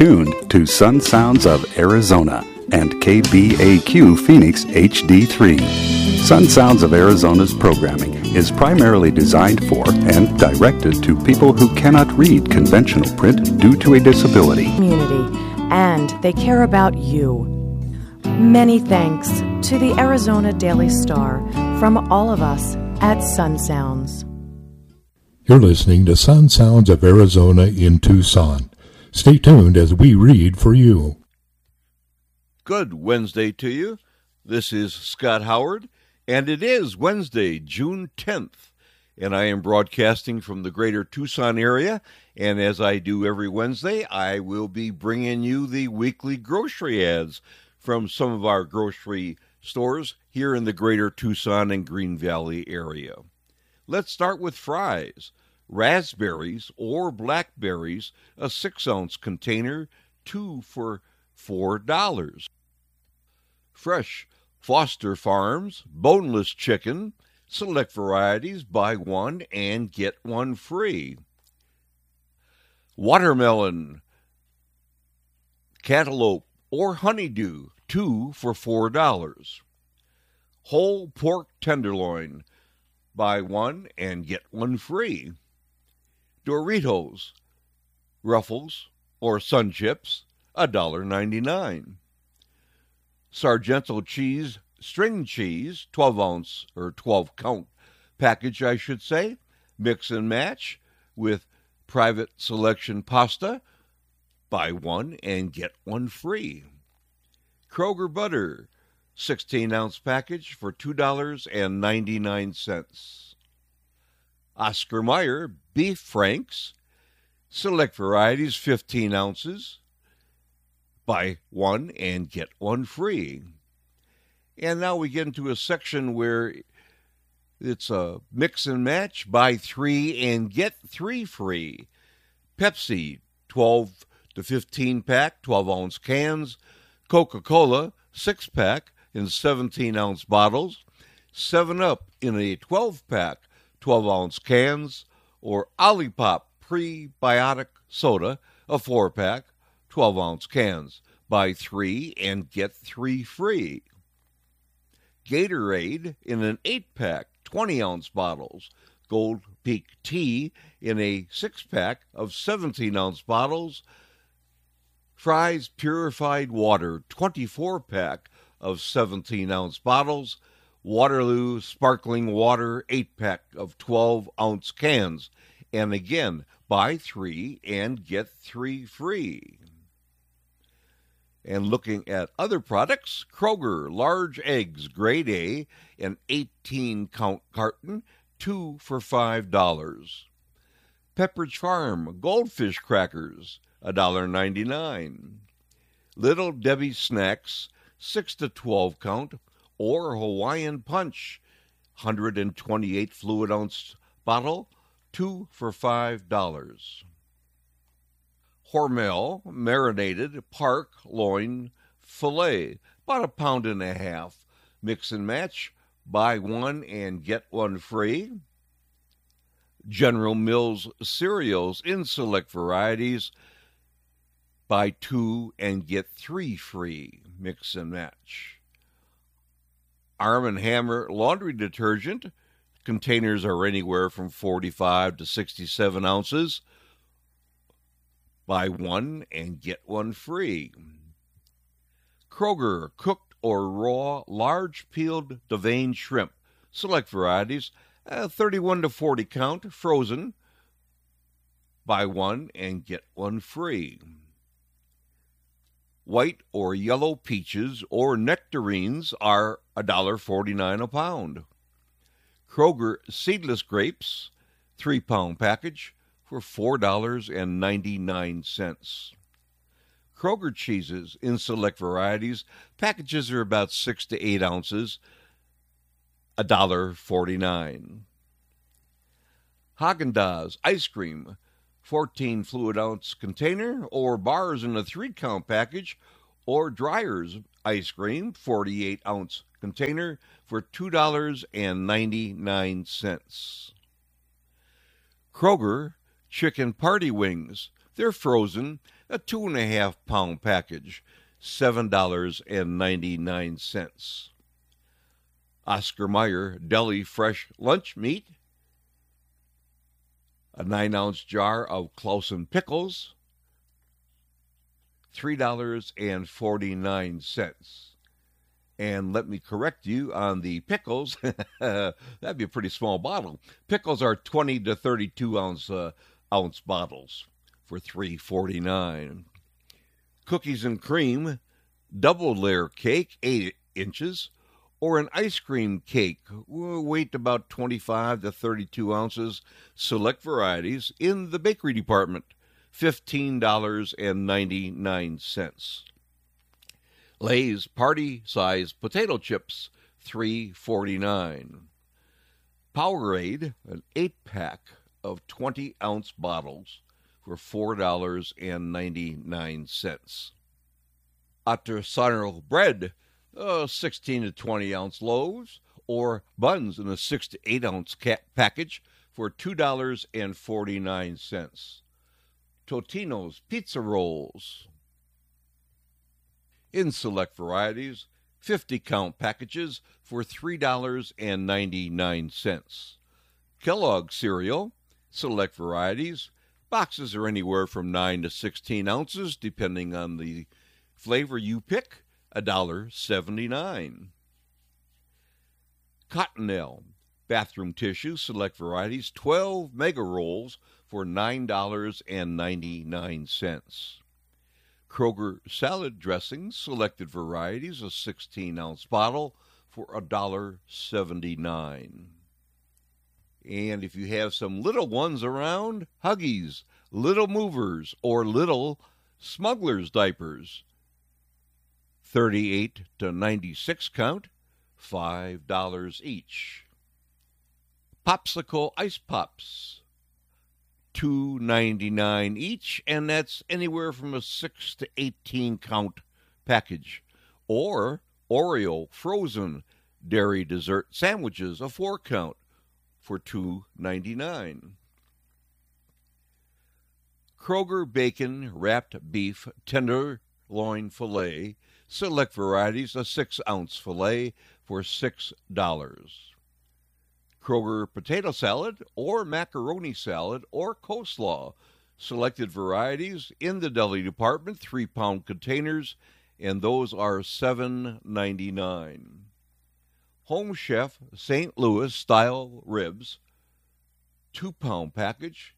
tuned to Sun Sounds of Arizona and KBAQ Phoenix HD3. Sun Sounds of Arizona's programming is primarily designed for and directed to people who cannot read conventional print due to a disability. Community, and they care about you. Many thanks to the Arizona Daily Star from all of us at Sun Sounds. You're listening to Sun Sounds of Arizona in Tucson. Stay tuned as we read for you. Good Wednesday to you. This is Scott Howard, and it is Wednesday, June 10th, and I am broadcasting from the greater Tucson area, and as I do every Wednesday, I will be bringing you the weekly grocery ads from some of our grocery stores here in the greater Tucson and Green Valley area. Let's start with fries. Raspberries or blackberries, a 6-ounce container, 2 for $4. Fresh Foster Farms boneless chicken, select varieties, buy one and get one free. Watermelon, cantaloupe, or honeydew, 2 for $4. Whole pork tenderloin, buy one and get one free. Doritos, Ruffles, or Sun Chips, $1.99. Sargento cheese, string cheese, 12-ounce or 12-count package, I should say, mix and match with private selection pasta, buy one and get one free. Kroger butter, 16-ounce package for $2.99. Oscar Mayer beef franks, select varieties, 15 ounces, buy one and get one free. And now we get into a section where it's a mix and match, buy 3 and get 3 free. Pepsi, 12 to 15 pack, 12-ounce cans. Coca-Cola, 6-pack in 17-ounce bottles. 7-Up in a 12-pack, 12-ounce cans, or Olipop prebiotic soda, a 4-pack, 12-ounce cans. Buy 3 and get 3 free. Gatorade in an 8-pack, 20-ounce bottles. Gold Peak Tea in a 6-pack of 17-ounce bottles. Fry's Purified Water, 24-pack of 17-ounce bottles. Waterloo Sparkling Water, 8-pack of 12-ounce cans. And again, buy 3 and get 3 free. And looking at other products, Kroger large eggs, grade A, an 18-count carton, 2 for $5. Pepperidge Farm Goldfish crackers, $1.99. Little Debbie Snacks, 6 to 12 count, or Hawaiian Punch, 128 fluid ounce bottle, 2 for $5. Hormel marinated park loin filet, about 1.5 pounds. Mix and match, buy one and get one free. General Mills cereals in select varieties, buy 2 and get 3 free. Mix and match. Arm & Hammer laundry detergent. Containers are anywhere from 45 to 67 ounces. Buy one and get one free. Kroger cooked or raw large peeled Devane shrimp. Select varieties, 31 to 40 count, frozen. Buy one and get one free. White or yellow peaches or nectarines are $1.49 a pound. Kroger seedless grapes, 3-pound package for $4.99. Kroger cheeses in select varieties, packages are about 6 to 8 ounces, $1.49. Haagen-Dazs ice cream, 14 fluid ounce container, or bars in a 3-count package, or Dreyer's ice cream, 48 ounce container for $2.99. Kroger chicken party wings, They're frozen, a 2.5-pound package, $7.99. Oscar Mayer Deli Fresh Lunch Meat, a 9-ounce jar of Clausen pickles, $3.49. And let me correct you on the pickles. That'd be a pretty small bottle. Pickles are 20 to 32 ounce bottles for $3.49. Cookies and cream, double layer cake, 8 inches, or an ice cream cake, weight about 25 to 32 ounces, select varieties in the bakery department, $15.99. Lay's party-size potato chips, $3.49. Powerade, an 8-pack of 20-ounce bottles for $4.99. Artisanal bread, 16 to 20-ounce loaves, or buns in a 6 to 8-ounce package for $2.49. Totino's pizza rolls, in select varieties, 50-count packages for $3.99. Kellogg cereal, select varieties, boxes are anywhere from 9 to 16 ounces, depending on the flavor you pick, $1.79. Cottonelle bathroom tissue, select varieties, 12 mega rolls for $9.99. Kroger salad dressings, selected varieties, a 16-ounce bottle for $1.79. And if you have some little ones around, Huggies, Little Movers, or Little Smuggler's diapers, 38 to 96 count, $5 each. Popsicle Ice Pops, $2.99 each, and that's anywhere from a 6 to 18 count package. Or Oreo frozen dairy dessert sandwiches, a 4 count for $2.99. Kroger bacon wrapped beef tenderloin fillet, select varieties, a 6-ounce fillet for $6. Kroger potato salad or macaroni salad or coleslaw, selected varieties in the deli department, 3-pound containers, and those are $7.99. Home Chef St. Louis style ribs, 2-pound package,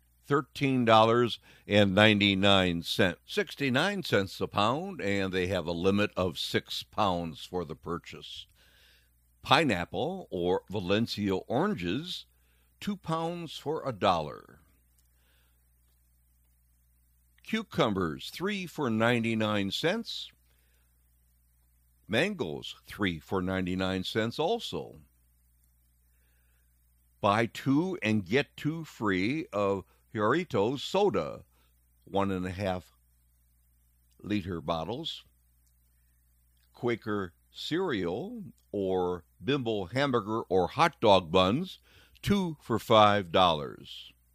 $13.99, 69 cents a pound, and they have a limit of 6 pounds for the purchase. Pineapple or Valencia oranges, 2 pounds for $1. Cucumbers, 3 for 99 cents. Mangoes, 3 for 99 cents also. Buy 2 and get 2 free of Jarritos soda, 1.5 liter bottles. Quaker cereal or Bimbo hamburger or hot dog buns, 2 for $5.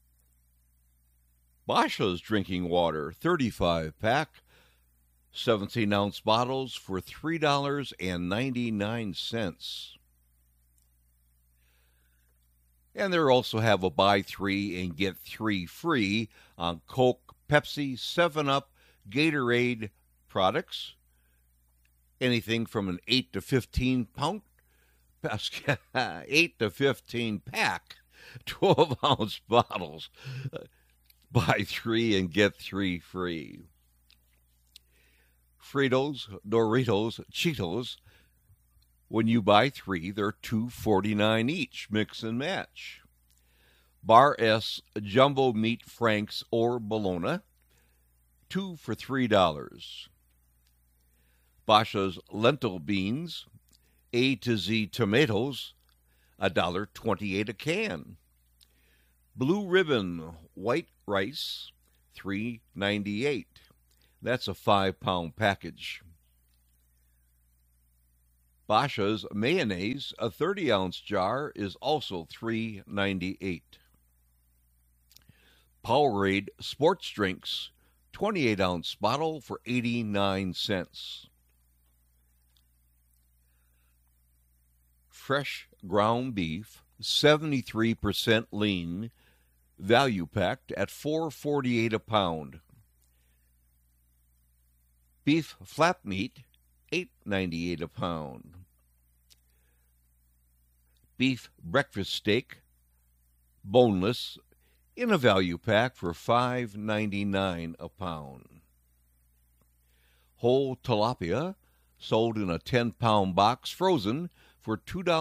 Basha's drinking water, 35-pack, 17-ounce bottles for $3.99. And they also have a buy 3 and get 3 free on Coke, Pepsi, 7-Up, Gatorade products. Anything from an 8 to 15 pound, 8 to 15 pack, 12-ounce bottles. Buy 3 and get 3 free. Fritos, Doritos, Cheetos. When you buy 3, they're $2.49 each. Mix and match. Bar S Jumbo Meat Franks or Bologna, 2 for $3. Basha's lentil beans, A to Z tomatoes, $1.28 a can. Blue Ribbon white rice, $3.98. That's a 5-pound package. Basha's mayonnaise, a 30-ounce jar, is also $3.98. Powerade sports drinks, 28-ounce bottle for 89 cents. Fresh ground beef, 73% lean, value packed at $4.48 a pound. Beef flap meat, $8.98 a pound. Beef breakfast steak, boneless, in a value pack for $5.99 a pound. Whole tilapia, sold in a 10-pound box, frozen, for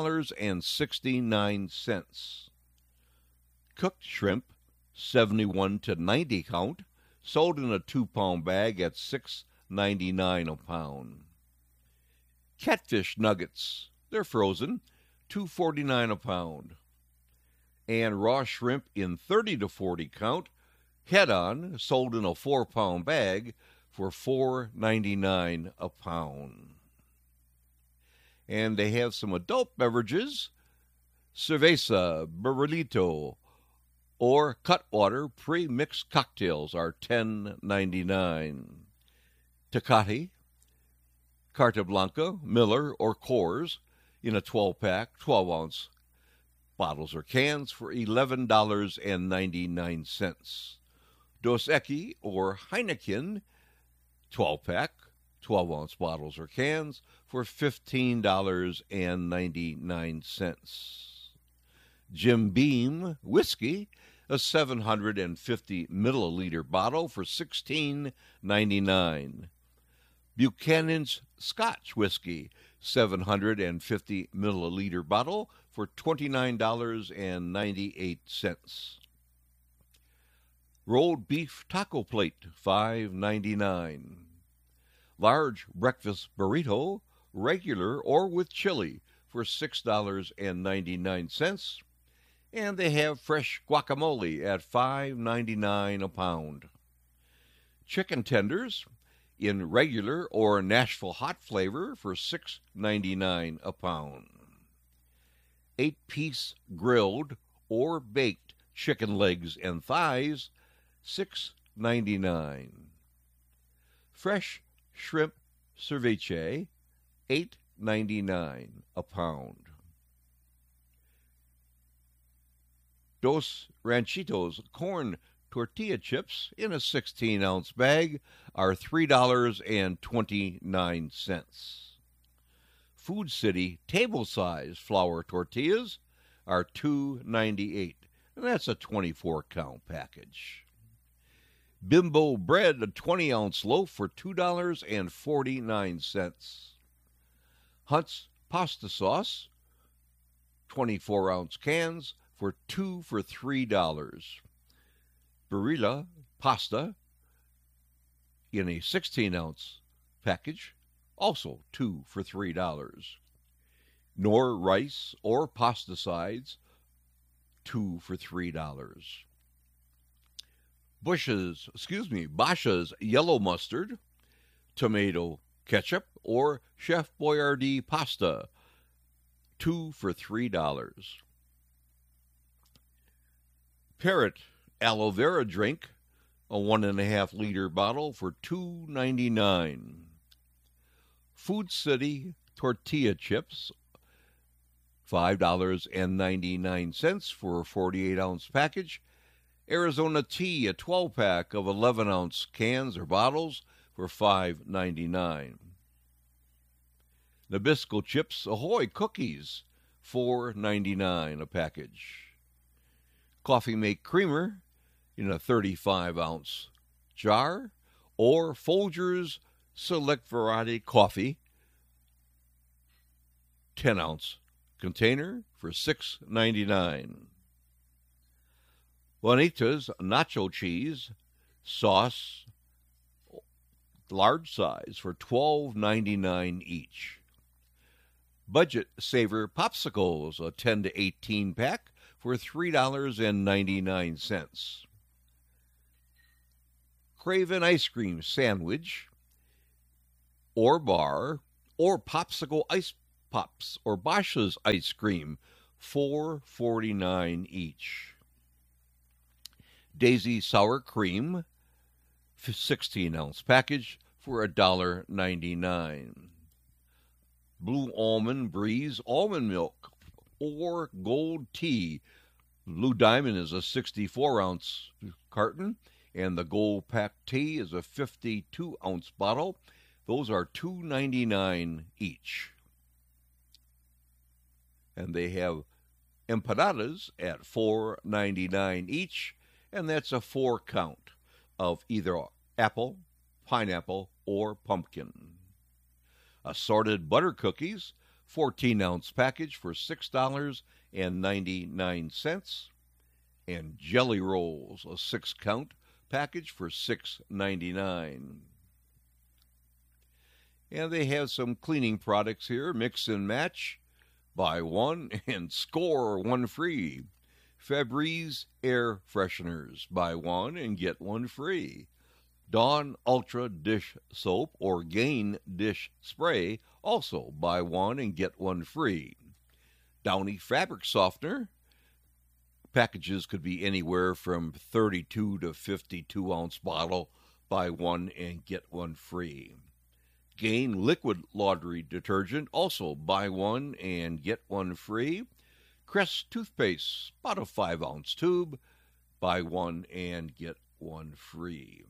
$2.69. Cooked shrimp, 71 to 90 count, sold in a 2-pound bag at $6.99 a pound. Catfish nuggets, they're frozen, $2.49 a pound. And raw shrimp in 30 to 40 count, head-on, sold in a 4-pound bag for $4.99 a pound. And they have some adult beverages, cerveza, barrilito, or Cutwater pre-mixed cocktails are $10.99. Tecate, Carta Blanca, Miller, or Coors in a 12-pack, 12-ounce bottles or cans for $11.99. Dos Equis or Heineken, 12-pack, 12-ounce bottles or cans for $15.99. Jim Beam whiskey, a 750 milliliter bottle for $16.99. Buchanan's Scotch whiskey, 750 milliliter bottle for $29.98. Rolled beef taco plate, $5.99. Large breakfast burrito, regular or with chili, for $6.99. And they have fresh guacamole at $5.99 a pound. Chicken tenders in regular or Nashville hot flavor for $6.99 a pound. 8-piece grilled or baked chicken legs and thighs, $6.99. Fresh shrimp ceviche, $8.99 a pound. Dos Ranchitos corn tortilla chips in a 16-ounce bag are $3.29. Food City table-size flour tortillas are $2.98, and that's a 24-count package. Bimbo bread, a 20-ounce loaf for $2.49. Hunt's pasta sauce, 24-ounce cans for $2 for $3. Barilla pasta in a 16-ounce package, also $2 for $3. Nor rice or pasta sides, $2 for $3. Basha's yellow mustard, tomato ketchup, or Chef Boyardee pasta, $2 for $3. Parrot aloe vera drink, a 1.5-liter bottle for $2.99. Food City tortilla chips, $5.99 for a 48-ounce package. Arizona tea, a 12-pack of 11-ounce cans or bottles for $5.99. Nabisco Chips Ahoy cookies, $4.99 a package. Coffee Mate Creamer in a 35-ounce jar, or Folgers Select Variety Coffee, 10-ounce container for $6.99. Juanita's nacho cheese sauce, large size, for $12.99 each. Budget Saver popsicles, a 10 to 18 pack for $3.99. Craven ice cream sandwich or bar or popsicle ice pops or Basha's ice cream, $4.49 each. Daisy sour cream, 16-ounce package for $1.99. Blue Almond Breeze almond milk or gold tea. Blue Diamond is a 64-ounce carton, and the Gold Pack Tea is a 52-ounce bottle. Those are $2.99 each. And they have empanadas at $4.99 each, and that's a 4-count of either apple, pineapple, or pumpkin. Assorted butter cookies, 14-ounce package for $6.99, and jelly rolls, a 6-count package for $6.99. And they have some cleaning products here, mix and match, buy one and score one free. Febreze air fresheners, buy one and get one free. Dawn Ultra dish soap or Gain dish spray, also buy one and get one free. Downy fabric softener, packages could be anywhere from 32 to 52-ounce bottle, buy one and get one free. Gain liquid laundry detergent, also buy one and get one free. Crest toothpaste, about a 5-ounce tube, buy one and get one free.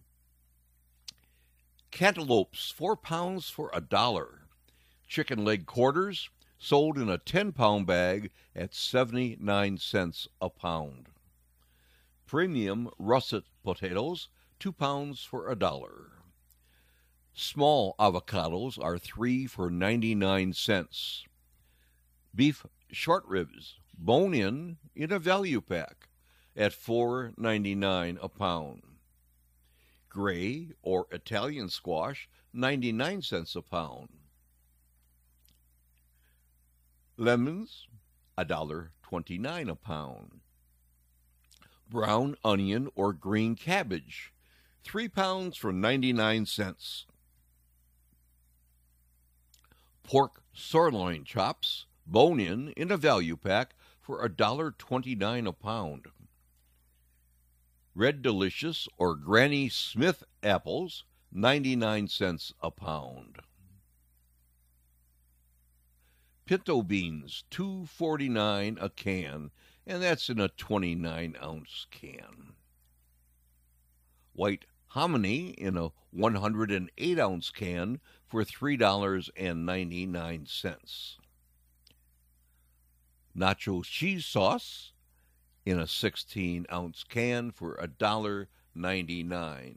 Cantaloupes, 4 pounds for $1. Chicken leg quarters, sold in a 10-pound bag at 79 cents a pound. Premium russet potatoes, 2 pounds for $1. Small avocados are 3 for 99 cents. Beef short ribs, bone-in a value pack, at $4.99 a pound. Gray or Italian squash, 99 cents a pound. Lemons, $1.29 a pound. Brown onion or green cabbage, 3 pounds for 99 cents. Pork sirloin chops, bone-in a value pack for $1.29 a pound. Red Delicious or Granny Smith apples, 99 cents a pound. Pinto beans, $2.49 a can, and that's in a 29-ounce can. White hominy in a 108-ounce can for $3.99. Nacho cheese sauce in a 16-ounce can for $1.99.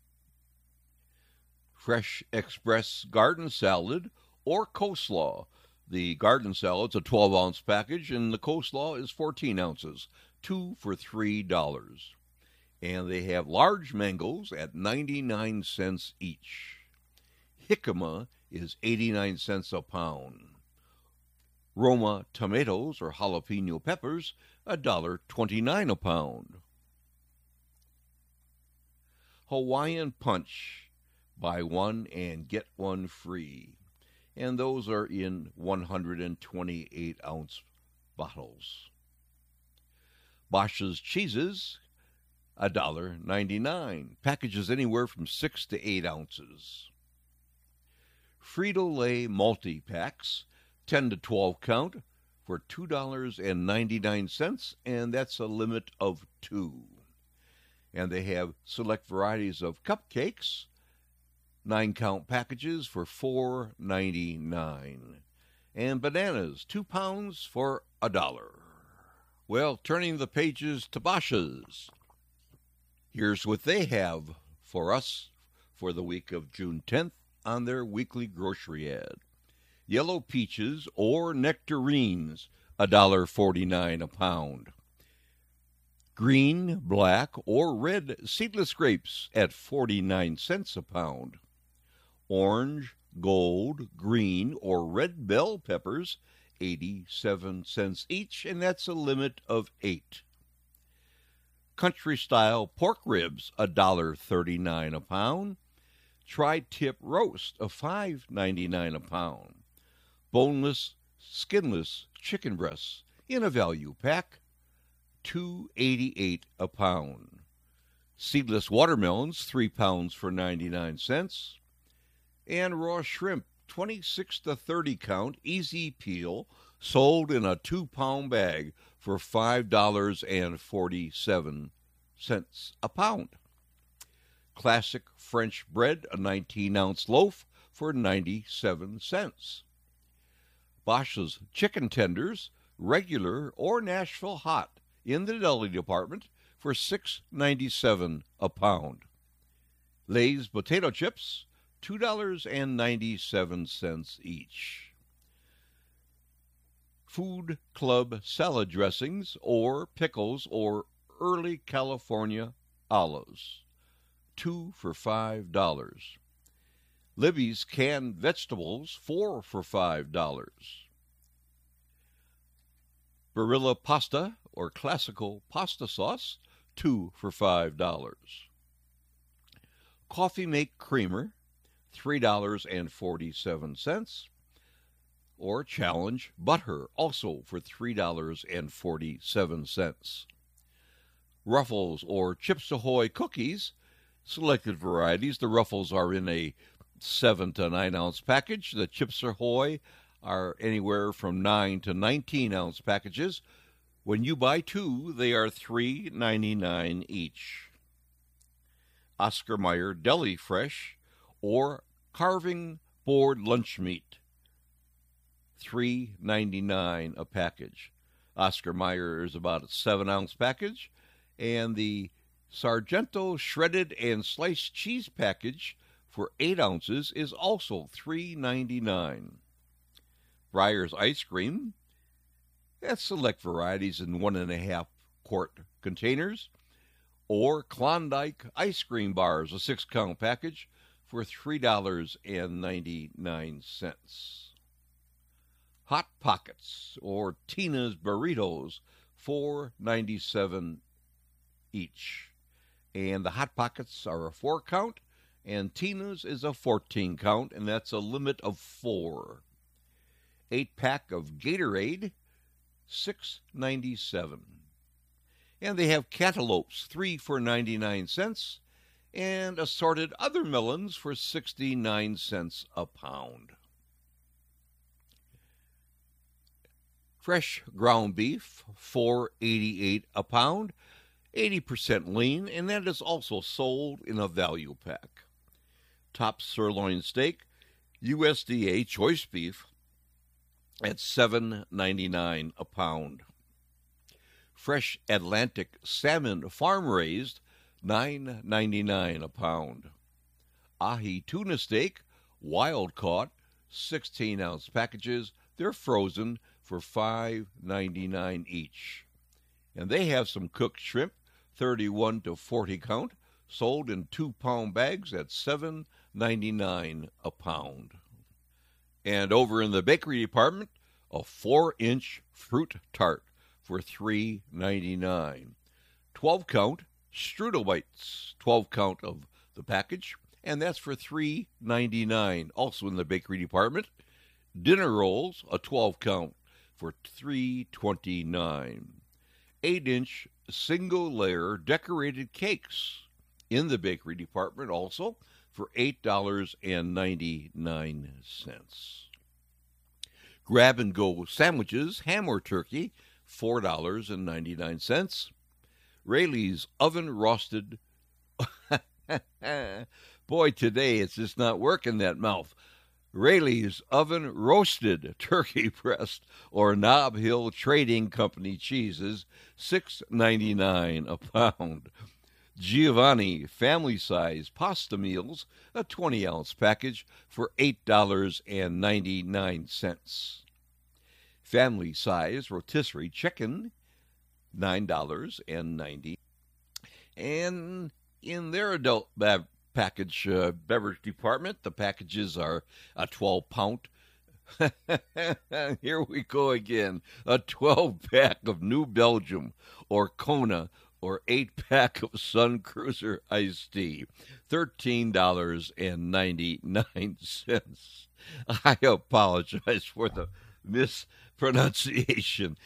Fresh Express garden salad or coleslaw. The garden salad's a 12-ounce package, and the coleslaw is 14 ounces, 2 for $3. And they have large mangoes at 99 cents each. Jicama is 89 cents a pound. Roma tomatoes or jalapeno peppers, $1.29 a pound. Hawaiian Punch, buy one and get one free. And those are in 128-ounce bottles. Bosch's cheeses, $1.99. Packages anywhere from 6 to 8 ounces. Frito-Lay multi-packs, 10 to 12 count, for $2.99, and that's a limit of 2. And they have select varieties of cupcakes, 9-count packages for $4.99. And bananas, 2 pounds for $1. Well, turning the pages to Bosch's. Here's what they have for us for the week of June 10th on their weekly grocery ad. Yellow peaches or nectarines, $1.49 a pound. Green, black, or red seedless grapes at 49 cents a pound. Orange, gold, green, or red bell peppers, 87 cents each, and that's a limit of 8. Country-style pork ribs, $1.39 a pound. Tri-tip roast of $5.99 a pound. Boneless, skinless chicken breasts in a value pack, $2.88 a pound. Seedless watermelons, 3 pounds for 99 cents. And raw shrimp, 26 to 30 count, easy peel, sold in a 2-pound bag for $5.47 a pound. Classic French bread, a 19-ounce loaf for 97 cents. Bosch's chicken tenders, regular or Nashville hot, in the deli department for $6.97 a pound. Lay's potato chips, $2.97 each. Food Club salad dressings or pickles or early California olives, 2 for $5. Libby's canned vegetables, 4 for $5. Barilla pasta or classical pasta sauce, 2 for $5. Coffee Make Creamer, $3.47. Or Challenge Butter, also for $3.47. Ruffles or Chips Ahoy cookies, selected varieties. The Ruffles are in a 7 to 9 ounce package. The Chips Ahoy are anywhere from 9 to 19 ounce packages. When you buy 2, they are $3.99 each. Oscar Mayer Deli Fresh or Carving Board lunch meat, $3.99 a package. Oscar Mayer is about a 7 ounce package, and the Sargento shredded and sliced cheese package for 8 ounces is also $3.99. Breyer's ice cream, that's select varieties in 1.5 quart containers, or Klondike ice cream bars, a 6-count package for $3.99. Hot Pockets or Tina's Burritos, $4.97 each. And the Hot Pockets are a 4-count, and Tina's is a 14-count, and that's a limit of 4. 8-pack of Gatorade, $6.97. And they have cantaloupes, 3 for 99 cents, and assorted other melons for 69 cents a pound. Fresh ground beef, $4.88 a pound, 80% lean, and that is also sold in a value pack. Top sirloin steak, USDA choice beef, at $7.99 a pound. Fresh Atlantic salmon farm-raised, $9.99 a pound. Ahi tuna steak, wild-caught, 16-ounce packages. They're frozen for $5.99 each. And they have some cooked shrimp, 31 to 40 count, sold in 2-pound bags at $7.99 a pound. And over in the bakery department, a 4-inch fruit tart for $3.99. 12-count strudel bites, 12-count of the package, and that's for $3.99. Also in the bakery department, dinner rolls, a 12-count for $3.29. 8-inch single-layer decorated cakes in the bakery department also for $8.99. Grab-and-go sandwiches, ham or turkey, $4.99. Rayleigh's oven-roasted... Boy, today it's just not working, that mouth. Rayleigh's oven-roasted turkey breast or Nob Hill Trading Company cheeses, $6.99 a pound. Giovanni family-size pasta meals, a 20-ounce package for $8.99. Family-size rotisserie chicken, $9.90. And in their adult package beverage department, the packages are a 12-pound. Here we go again. A 12-pack of New Belgium or Kona or 8-pack of Sun Cruiser iced tea, $13.99. I apologize for the mispronunciation.